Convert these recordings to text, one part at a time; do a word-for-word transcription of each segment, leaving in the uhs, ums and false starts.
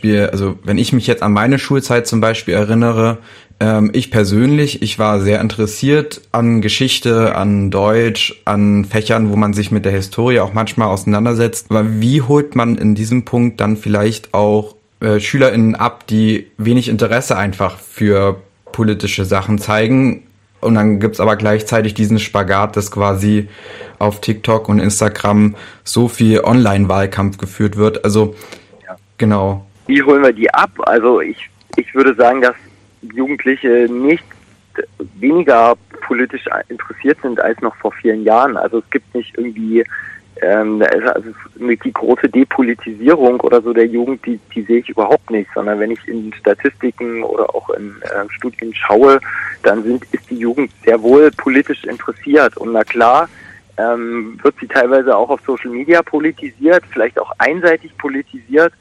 Beispiel, also wenn ich mich jetzt an meine Schulzeit zum Beispiel erinnere, ähm, ich persönlich, ich war sehr interessiert an Geschichte, an Deutsch, an Fächern, wo man sich mit der Historie auch manchmal auseinandersetzt. Aber wie holt man in diesem Punkt dann vielleicht auch äh, SchülerInnen ab, die wenig Interesse einfach für politische Sachen zeigen? Und dann gibt's aber gleichzeitig diesen Spagat, dass quasi auf TikTok und Instagram so viel Online-Wahlkampf geführt wird. Also, ja. Genau. Wie holen wir die ab? Also ich, ich würde sagen, dass Jugendliche nicht weniger politisch interessiert sind als noch vor vielen Jahren. Also es gibt nicht irgendwie ähm, also die große Depolitisierung oder so der Jugend, die, die sehe ich überhaupt nicht, sondern wenn ich in Statistiken oder auch in äh, Studien schaue, dann sind, ist die Jugend sehr wohl politisch interessiert. Und na klar, ähm, wird sie teilweise auch auf Social Media politisiert, vielleicht auch einseitig politisiert,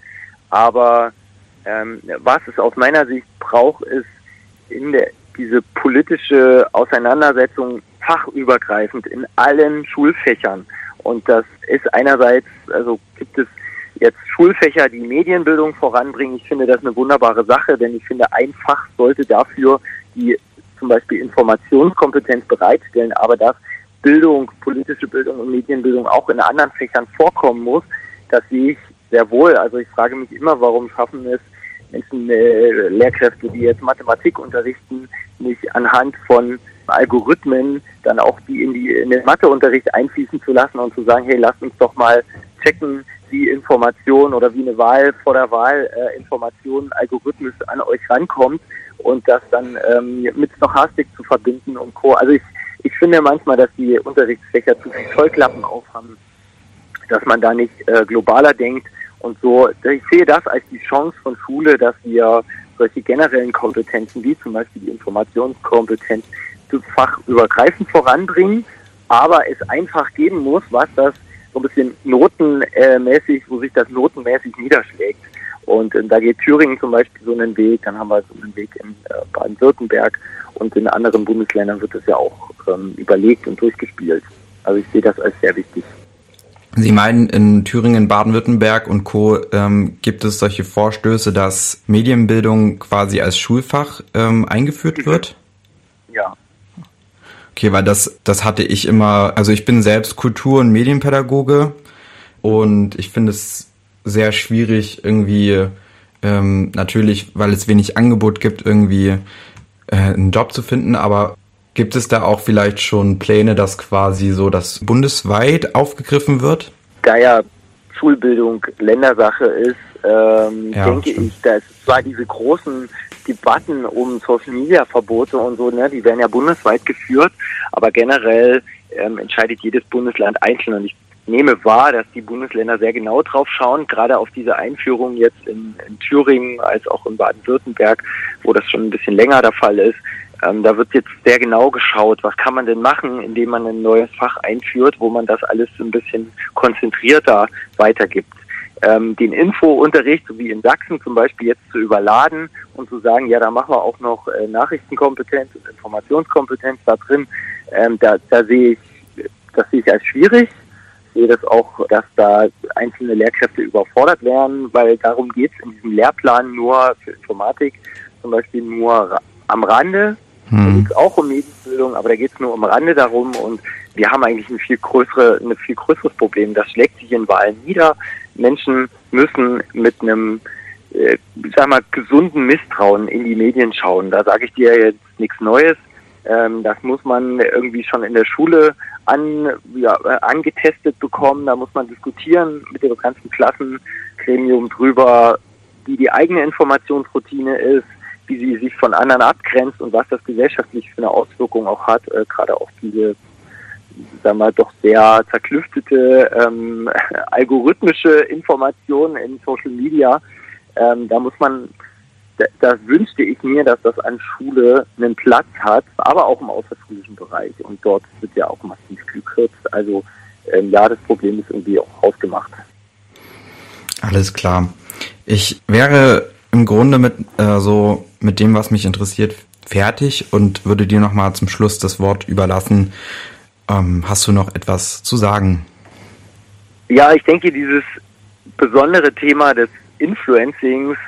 aber ähm, was es aus meiner Sicht braucht, ist in der diese politische Auseinandersetzung fachübergreifend in allen Schulfächern. Und das ist einerseits, also gibt es jetzt Schulfächer, die Medienbildung voranbringen. Ich finde das eine wunderbare Sache, denn ich finde, ein Fach sollte dafür die zum Beispiel Informationskompetenz bereitstellen, aber dass Bildung, politische Bildung und Medienbildung auch in anderen Fächern vorkommen muss, das sehe ich sehr wohl. Also ich frage mich immer, warum schaffen es Menschen, äh, Lehrkräfte, die jetzt Mathematik unterrichten, nicht anhand von Algorithmen dann auch die in die in den Matheunterricht einfließen zu lassen und zu sagen, hey, lasst uns doch mal checken, wie Information oder wie eine Wahl vor der Wahl äh, Information algorithmisch an euch rankommt und das dann ähm, mit Stochastik zu verbinden und Co. Also ich, ich finde manchmal, dass die Unterrichtsfächer zu viel Scheuklappen aufhaben, dass man da nicht äh, globaler denkt und so. Ich sehe das als die Chance von Schule, dass wir solche generellen Kompetenzen wie zum Beispiel die Informationskompetenz fachübergreifend voranbringen, aber es einfach geben muss, was das so ein bisschen notenmäßig, wo sich das notenmäßig niederschlägt. Und äh, da geht Thüringen zum Beispiel so einen Weg, dann haben wir so einen Weg in äh, Baden-Württemberg und in anderen Bundesländern wird es ja auch ähm, überlegt und durchgespielt. Also ich sehe das als sehr wichtig. Sie meinen, in Thüringen, Baden-Württemberg und Co. Ähm, gibt es solche Vorstöße, dass Medienbildung quasi als Schulfach ähm, eingeführt mhm. wird? Ja. Okay, weil das, das hatte ich immer, also ich bin selbst Kultur- und Medienpädagoge und ich finde es sehr schwierig irgendwie, ähm, natürlich, weil es wenig Angebot gibt, irgendwie äh, einen Job zu finden, aber gibt es da auch vielleicht schon Pläne, dass quasi so das bundesweit aufgegriffen wird? Da ja Schulbildung Ländersache ist, ähm, ja, denke stimmt. ich, dass zwar diese großen Debatten um Social-Media-Verbote und so, ne, die werden ja bundesweit geführt, aber generell ähm, entscheidet jedes Bundesland einzeln. Und ich nehme wahr, dass die Bundesländer sehr genau drauf schauen, gerade auf diese Einführung jetzt in, in Thüringen als auch in Baden-Württemberg, wo das schon ein bisschen länger der Fall ist. Ähm, da wird jetzt sehr genau geschaut, was kann man denn machen, indem man ein neues Fach einführt, wo man das alles ein bisschen konzentrierter weitergibt. Ähm, den Infounterricht, so wie in Sachsen zum Beispiel, jetzt zu überladen und zu sagen, ja, da machen wir auch noch äh, Nachrichtenkompetenz und Informationskompetenz da drin, ähm, da, da sehe ich, das sehe ich als schwierig. Ich sehe das auch, dass da einzelne Lehrkräfte überfordert werden, weil darum geht es in diesem Lehrplan nur für Informatik zum Beispiel nur am Rande. Hm. Da geht es auch um Medienbildung, aber da geht es nur am Rande darum und wir haben eigentlich ein viel größere, ein viel größeres Problem. Das schlägt sich in Wahlen nieder. Menschen müssen mit einem, äh, ich sag mal, gesunden Misstrauen in die Medien schauen. Da sage ich dir jetzt nichts Neues. Ähm, das muss man irgendwie schon in der Schule an, ja, angetestet bekommen. Da muss man diskutieren mit dem ganzen Klassengremium drüber, wie die eigene Informationsroutine ist, wie sie sich von anderen abgrenzt und was das gesellschaftlich für eine Auswirkung auch hat, äh, gerade auf diese, sagen wir mal, doch sehr zerklüftete ähm, algorithmische Informationen in Social Media. Ähm, da muss man, da, da wünschte ich mir, dass das an Schule einen Platz hat, aber auch im außerschulischen Bereich. Und dort wird ja auch massiv gekürzt. Also ähm, ja, das Problem ist irgendwie auch ausgemacht. Alles klar. Ich wäre im Grunde mit äh, so mit dem, was mich interessiert, fertig und würde dir nochmal zum Schluss das Wort überlassen. Ähm, hast du noch etwas zu sagen? Ja, ich denke, dieses besondere Thema des Influencings